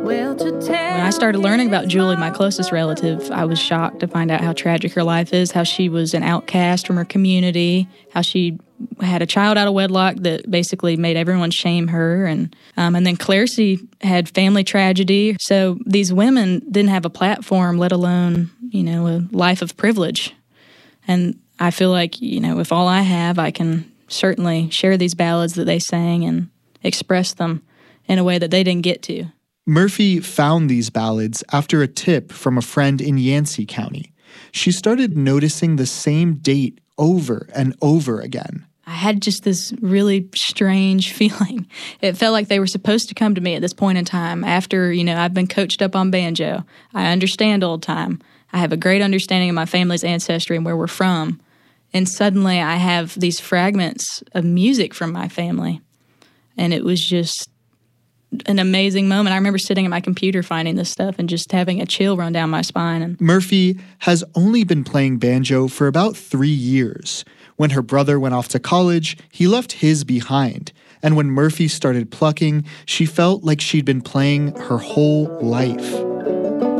When I started learning about Julie, my closest relative, I was shocked to find out how tragic her life is, how she was an outcast from her community, how she had a child out of wedlock that basically made everyone shame her. And then Claircy had family tragedy. So these women didn't have a platform, let alone, a life of privilege. And I feel like, if all I have, I can certainly share these ballads that they sang and express them in a way that they didn't get to. Murphy found these ballads after a tip from a friend in Yancey County. She started noticing the same date over and over again. I had just this really strange feeling. It felt like they were supposed to come to me at this point in time after, I've been coached up on banjo. I understand old time. I have a great understanding of my family's ancestry and where we're from. And suddenly I have these fragments of music from my family. And it was just an amazing moment. I remember sitting at my computer finding this stuff and just having a chill run down my spine. And Murphy has only been playing banjo for about 3 years. When her brother went off to college, he left his behind. And when Murphy started plucking, she felt like she'd been playing her whole life.